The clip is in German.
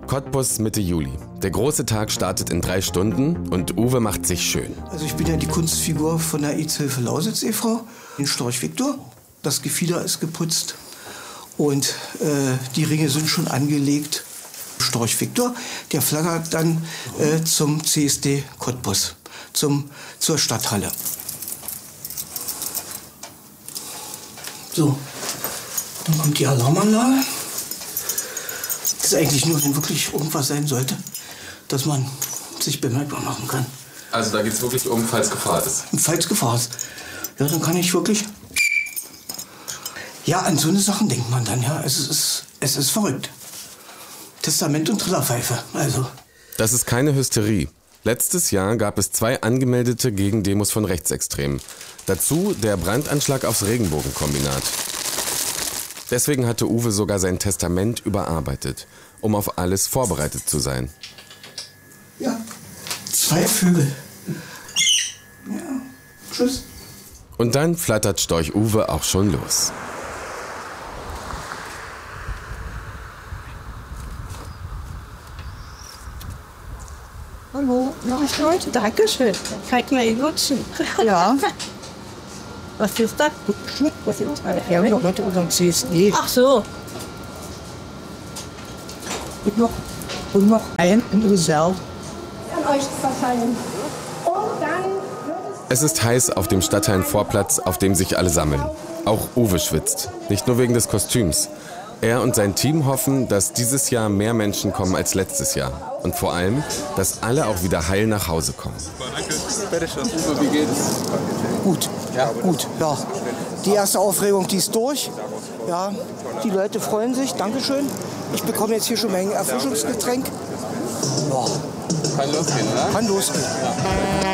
Cottbus Mitte Juli. Der große Tag startet in 3 Stunden und Uwe macht sich schön. Also ich bin ja die Kunstfigur von der Aidshilfe Lausitz e.V., den Storch Viktor. Das Gefieder ist geputzt und die Ringe sind schon angelegt. Storch Viktor, der flattert dann zum CSD Cottbus, zur Stadthalle. So, dann kommt die Alarmanlage. Das ist eigentlich nur, wenn wirklich irgendwas sein sollte, dass man sich bemerkbar machen kann. Also da geht es wirklich um, falls Gefahr ist? Falls Gefahr ist. Ja, dann kann ich wirklich... Ja, an so eine Sachen denkt man dann, ja. Es ist verrückt. Testament und Trillerpfeife, also. Das ist keine Hysterie. Letztes Jahr gab es 2 angemeldete Gegendemos von Rechtsextremen. Dazu der Brandanschlag aufs Regenbogenkombinat. Deswegen hatte Uwe sogar sein Testament überarbeitet, um auf alles vorbereitet zu sein. Ja, 2 Vögel. Ja, tschüss. Und dann flattert Storch Uwe auch schon los. Hallo, noch ich heute? Dankeschön. Kann ich mir ihn nutzen? Ja. Was ist das? Was ist das? Ja, wir haben heute unseren CSD. Ach so. Und noch ein in Reserve. An euch verteilen. Und dann Es ist heiß auf dem Stadthallenvorplatz, auf dem sich alle sammeln. Auch Uwe schwitzt. Nicht nur wegen des Kostüms. Er und sein Team hoffen, dass dieses Jahr mehr Menschen kommen als letztes Jahr. Und vor allem, dass alle auch wieder heil nach Hause kommen. Uwe, wie geht's? Gut, ja, gut, ja. Die erste Aufregung, die ist durch. Ja, die Leute freuen sich, Dankeschön. Ich bekomme jetzt hier schon mein Erfrischungsgetränk. Ja. Kann losgehen, oder? Kann losgehen.